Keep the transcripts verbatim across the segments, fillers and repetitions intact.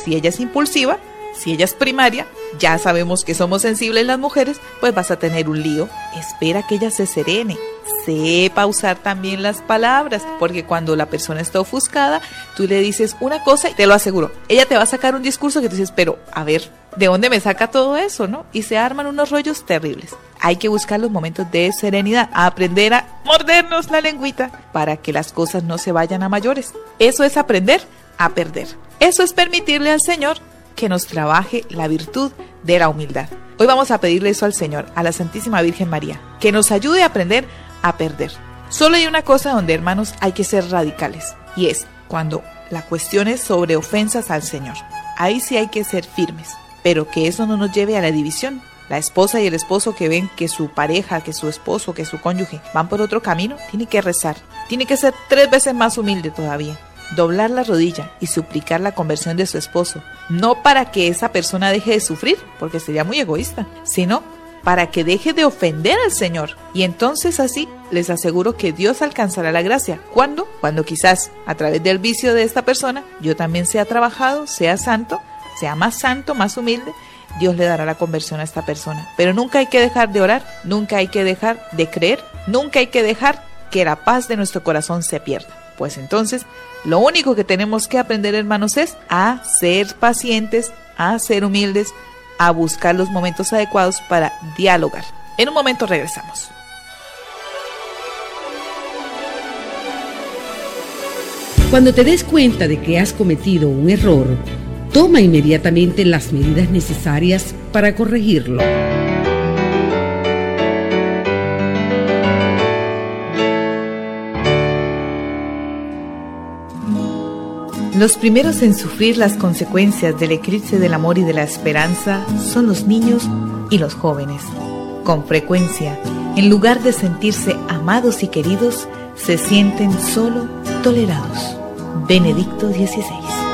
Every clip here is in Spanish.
Si ella es impulsiva, si ella es primaria, ya sabemos que somos sensibles las mujeres, pues vas a tener un lío. Espera que ella se serene. Sepa usar también las palabras, porque cuando la persona está ofuscada, tú le dices una cosa y te lo aseguro, ella te va a sacar un discurso que tú dices, pero a ver, ¿de dónde me saca todo eso, no? Y se arman unos rollos terribles. Hay que buscar los momentos de serenidad, aprender a mordernos la lengüita para que las cosas no se vayan a mayores. Eso es aprender a perder. Eso es permitirle al Señor que nos trabaje la virtud de la humildad. Hoy vamos a pedirle eso al Señor, a la Santísima Virgen María, que nos ayude a aprender a perder. Solo hay una cosa donde, hermanos, hay que ser radicales, y es cuando la cuestión es sobre ofensas al Señor. Ahí sí hay que ser firmes, pero que eso no nos lleve a la división. La esposa y el esposo que ven que su pareja, que su esposo, que su cónyuge van por otro camino, tiene que rezar, tiene que ser tres veces más humilde todavía. Doblar la rodilla y suplicar la conversión de su esposo, no para que esa persona deje de sufrir, porque sería muy egoísta, sino para que deje de ofender al Señor. Y entonces así les aseguro que Dios alcanzará la gracia. ¿Cuándo? Cuando quizás a través del vicio de esta persona yo también sea trabajado, sea santo, sea más santo, más humilde. Dios le dará la conversión a esta persona. Pero nunca hay que dejar de orar, nunca hay que dejar de creer, nunca hay que dejar que la paz de nuestro corazón se pierda. Pues entonces, lo único que tenemos que aprender, hermanos, es a ser pacientes, a ser humildes, a buscar los momentos adecuados para dialogar. En un momento regresamos. Cuando te des cuenta de que has cometido un error, toma inmediatamente las medidas necesarias para corregirlo. Los primeros en sufrir las consecuencias del eclipse del amor y de la esperanza son los niños y los jóvenes. Con frecuencia, en lugar de sentirse amados y queridos, se sienten solo tolerados. Benedicto dieciséis.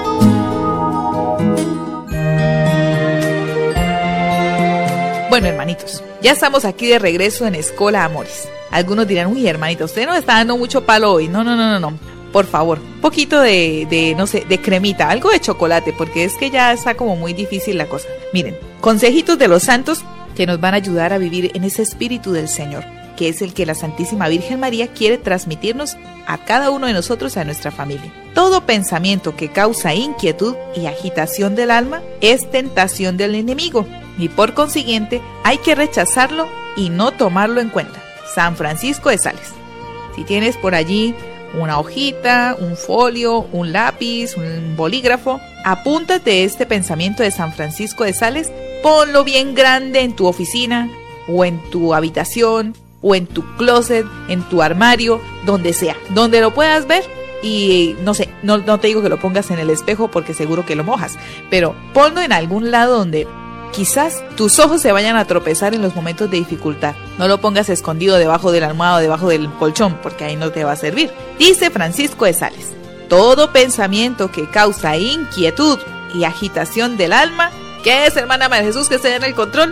Bueno, hermanitos, ya estamos aquí de regreso en Escola Amoris. Algunos dirán, uy, hermanito, usted no está dando mucho palo hoy. No, no, no, no, no. Por favor, un poquito de, de, no sé, de cremita, algo de chocolate, porque es que ya está como muy difícil la cosa. Miren, consejitos de los santos que nos van a ayudar a vivir en ese espíritu del Señor, que es el que la Santísima Virgen María quiere transmitirnos a cada uno de nosotros, a nuestra familia. Todo pensamiento que causa inquietud y agitación del alma es tentación del enemigo, y por consiguiente hay que rechazarlo y no tomarlo en cuenta. San Francisco de Sales. Si tienes por allí una hojita, un folio, un lápiz, un bolígrafo, apúntate este pensamiento de San Francisco de Sales, ponlo bien grande en tu oficina o en tu habitación o en tu closet, en tu armario, donde sea, donde lo puedas ver. Y no sé, no, no te digo que lo pongas en el espejo porque seguro que lo mojas, pero ponlo en algún lado donde quizás tus ojos se vayan a tropezar en los momentos de dificultad. No lo pongas escondido debajo del almohada o debajo del colchón, porque ahí no te va a servir. Dice Francisco de Sales: todo pensamiento que causa inquietud y agitación del alma, ¿qué es, hermana María Jesús, que esté en el control?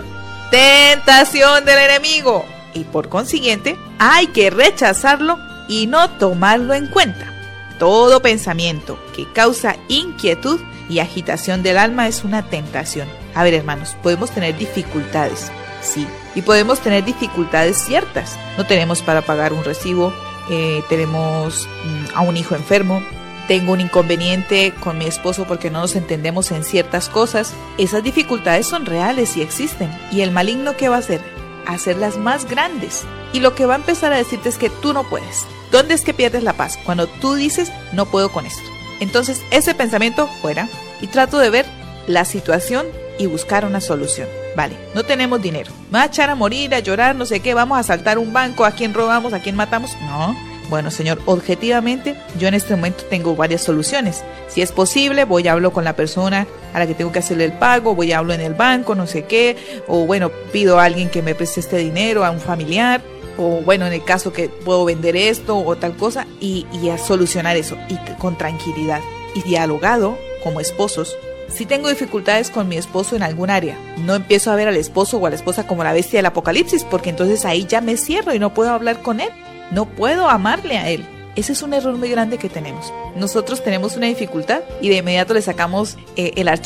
Tentación del enemigo. Y por consiguiente, hay que rechazarlo y no tomarlo en cuenta. Todo pensamiento que causa inquietud y agitación del alma es una tentación. A ver, hermanos, podemos tener dificultades, sí, y podemos tener dificultades ciertas. No tenemos para pagar un recibo, eh, tenemos mm, a un hijo enfermo, tengo un inconveniente con mi esposo porque no nos entendemos en ciertas cosas. Esas dificultades son reales y existen. ¿Y el maligno qué va a hacer? Hacerlas más grandes. Y lo que va a empezar a decirte es que tú no puedes. ¿Dónde es que pierdes la paz? Cuando tú dices, no puedo con esto. Entonces, ese pensamiento fuera y trato de ver la situación y buscar una solución. Vale, no tenemos dinero. ¿Me va a echar a morir, a llorar, no sé qué? ¿Vamos a asaltar un banco? ¿A quién robamos? ¿A quién matamos? No. Bueno, Señor, objetivamente, yo en este momento tengo varias soluciones. Si es posible, voy y hablo con la persona a la que tengo que hacerle el pago, voy y hablo en el banco, no sé qué, o bueno, pido a alguien que me preste este dinero, a un familiar, o bueno, en el caso que puedo vender esto o tal cosa, y, y a solucionar eso, y con tranquilidad, y dialogado como esposos. Si tengo dificultades con mi esposo en algún área, no empiezo a ver al esposo o a la esposa como la bestia del apocalipsis, porque entonces ahí ya me cierro y no puedo hablar con él, no puedo amarle a él. Ese es un error muy grande que tenemos. Nosotros tenemos una dificultad y de inmediato le sacamos eh, el archivo